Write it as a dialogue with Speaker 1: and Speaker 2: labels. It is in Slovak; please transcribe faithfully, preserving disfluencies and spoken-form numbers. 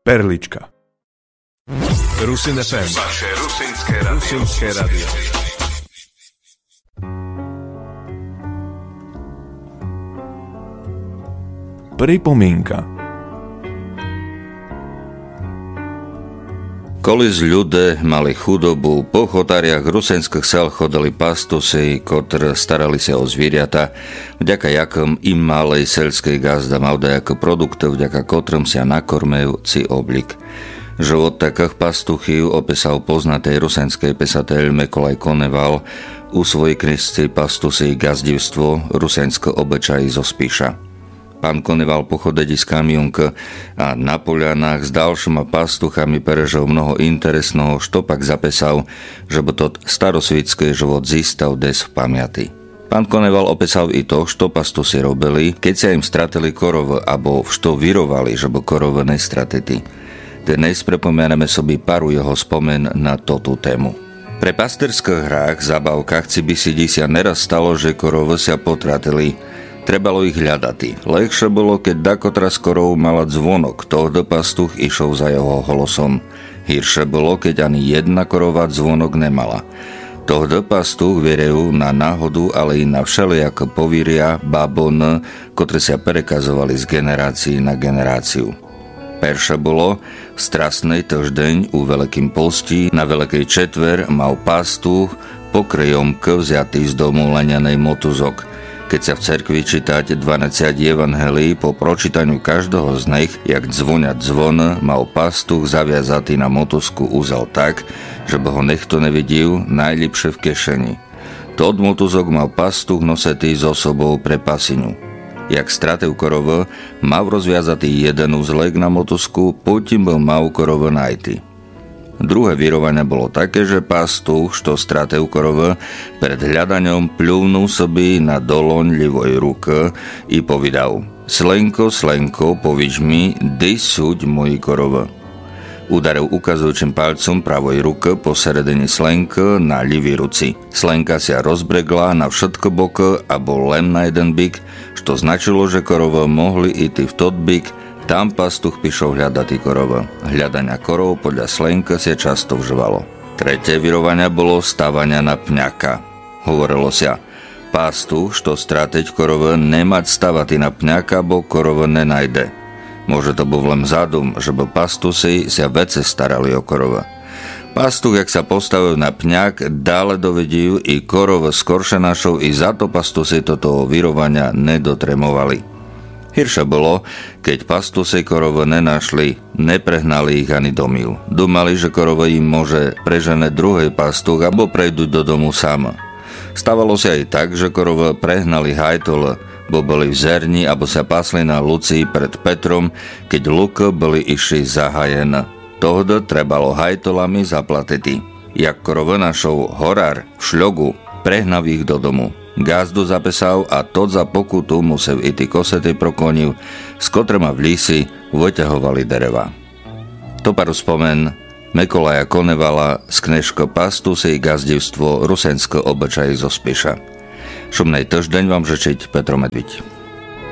Speaker 1: Perlička.
Speaker 2: Rusin ef em. Vaše rusinské rádio. Rusinské rádio.
Speaker 1: Pripomienka.
Speaker 3: Kolis ľude mali chudobu, po chotariach rusenských sel chodili pastusi, kotr starali sa o zvieratá, vďaka jakom im malej selskej gazda mal dajako produktov, vďaka kotrom sa nakormejúci oblik. Život takých pastuchov opísal poznatý rusenský pesateľ Mekolaj Koneval u svojej knižci Pastusy gazdivstvo, rusenské obyčaji zo Spiša. Pán Koneval pochodedi z kamionka a na polianách s ďalšíma pastuchami prežil mnoho interesného, što pak zapesal, že by to starosvitský život zístal des v pamiaty. Pán Koneval opísal i to, što pastusi robili, keď sa im stratili korov, abo što virovali, že by korov nestratili. Dnes prepomíname sobi paru jeho spomen na toto tému. Pre pasterských hrách, zabavkách ci by si sa neraz stalo, že korov sa potratili. Trebalo ich hľadať. Lehšie bolo, keď dakotra z korov mala zvonok, tohto pastuch išiel za jeho holosom. Hýršie bolo, keď ani jedna korova zvonok nemala. Tohto pastuch vierejú na náhodu, ale i na všelijako povíria, babon, ktoré sa prekazovali z generácií na generáciu. Perše bolo, v strasnej týždeň u Veľkým postí na Veľkej četver mal pastuch pokrejomk vziatý z domu leňanej motuzok. Keď sa v cerkvi čítať dvanásť evangelí, po pročítaniu každého z nich, jak dzvoňať zvon, mal pastuch zaviazatý na motuzku úzel tak, že by ho niekto nevidel, najlepšie v kešeni. Tod motuzok mal pastuch nosetý so sobou pre pasinu. Jak stratil korov, mal rozviazatý jeden uzlek na motuzku, potom bol mal korov najty. Druhé vyrovanie bolo také, že pastuch, što stratil korov, pred hľadaním pľúvnul sobi na doloň ľivoj ruky i povedal: Slenko, Slenko, povíč mi, dej súď moji korov. Udaril ukazujúcim palcom pravoj ruky po sredení Slenka na ľivý ruci. Slenka sa rozbregla na všetko boky a bol len na jeden byk, što značilo, že korov mohli ísť v tot byk. Tam pastuch pišol hľadať korov. Hľadania korov podľa Slenka sa často vžvalo. Tretie vyrovania bolo stávania na pňaka. Hovorilo sa: pastuch, što strateť korov, nemať stavati na pňaka, bo korov nenajde. Môže to bol len zadum, že by pastusi sa vece starali o korov. Pastuch, jak sa postavil na pňak, dále dovedí i korov skorše našou, i za to pastusi toto vyrovania nedotremovali. Hýršie bolo, keď pastusi korov nenašli, neprehnali ich ani domil. Dumali, že korov im môže prežené druhej pastuch, abo prejdu do domu sám. Stávalo sa aj tak, že korov prehnali hajtol, bo boli v zerni, abo sa pasli na Lucii pred Petrom, keď luk boli išli zahajen. Tohdo trebalo hajtolami zaplatiť. Jak korov našou horár v šľogu, prehnav ich do domu. Gazdu zapesal a to za pokutu musel i ty kosety prokoniv, s kotrema v lísi vyťahovali dereva. To paru spomen Mekolaja Konevala z knižky Pastusy gazdivstvo, rusenské obyčaji zo Spiša. Šumnej týždeň vám žečiť Petro Medviť.